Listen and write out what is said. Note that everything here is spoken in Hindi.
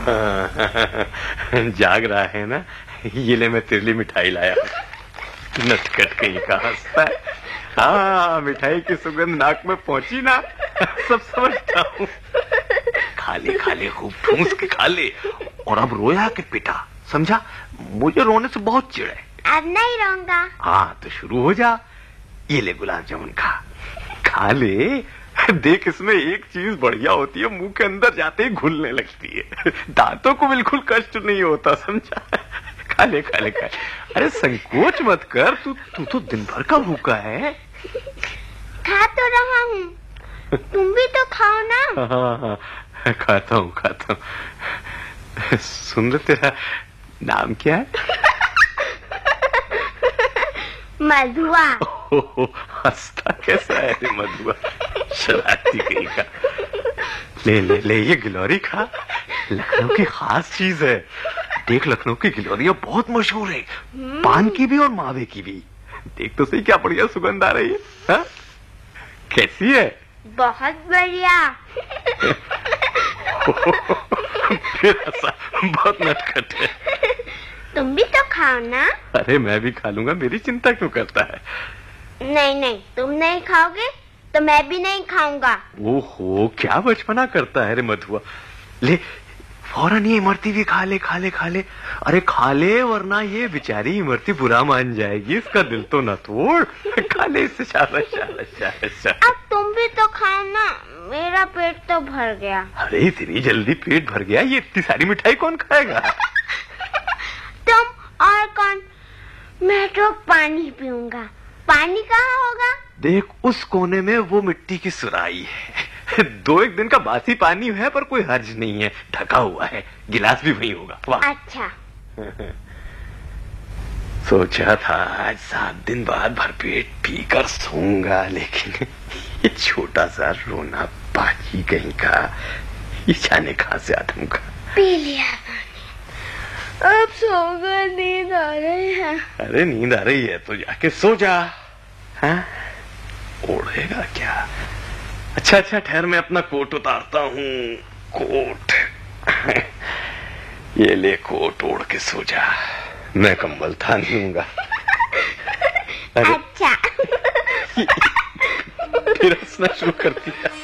जाग रहा है ना? ये ले मैं तेरे लिए मिठाई लाया। नटखट कहीं का हंसता है। हाँ, मिठाई की सुगंध नाक में पहुंची ना, सब समझता हूँ। खा ले खूब ठूस के खा ले। और अब रोया कि पिटा, समझा? मुझे रोने से बहुत चिढ़ है। अब नहीं रोऊंगा। हाँ तो शुरू हो जा। ये ले गुलाब जामुन खा ले। देख, इसमें एक चीज बढ़िया होती है, मुंह के अंदर जाते ही घुलने लगती है, दांतों को बिल्कुल कष्ट नहीं होता, समझा? खा ले। अरे संकोच मत कर, तू तो दिन भर का भूखा है। खा तो रहा हूँ, तुम भी तो खाओ ना। हाँ, खाता हूँ। सुन रहे, तेरा नाम क्या है? मधुआ। हंसता कैसा है रे मधुआ, शरारती कहीं का। ले ये गिलौरी खा, लखनऊ की खास चीज है। देख, लखनऊ की गिलौरियां बहुत मशहूर है, पान की भी और मावे की भी। देख तो सही क्या बढ़िया सुगंध आ रही है। हा? कैसी है? बहुत बढ़िया। फिर हंसा, बहुत नटखट है। तुम भी तो खाओ ना। अरे मैं भी खा लूंगा, मेरी चिंता क्यों करता है? नहीं, तुम नहीं खाओगे तो मैं भी नहीं खाऊंगा। ओहो, क्या बचपना करता है रे मधुआ। ले फौरन ये इमरती भी खा ले। अरे खा ले, वरना ये बेचारी इमरती बुरा मान जाएगी। इसका दिल तो न तोड़। खा ले इसे। शाबाश। अब तुम भी तो खाओ ना, मेरा पेट तो भर गया। अरे इतनी जल्दी पेट भर गया? ये इतनी सारी मिठाई कौन खाएगा? तुम और कौन? मैं तो पानी पीऊंगा। पानी कहाँ होगा? देख, उस कोने में वो मिट्टी की सुराही है। 2-1 दिन का बासी पानी है, पर कोई हर्ज नहीं है, ढका हुआ है। गिलास भी वही होगा। वाह। अच्छा। सोचा था आज 7 दिन बाद भरपेट पीकर सोऊंगा, लेकिन ये छोटा सा रोना बाजी कहीं का, ये जाने कहां से आता का। पी लिया पानी, अब सोऊंगा, नींद आ रही है। अरे नींद आ रही है तो जाके सो जा। हाँ? ओढ़ेगा क्या? अच्छा ठहर, मैं अपना कोट उतारता हूँ। कोट ये ले, कोट ओढ़ के सो जा। मैं कंबल था नहीं लूंगा। अच्छा। फिर हंसना शुरू कर दिया।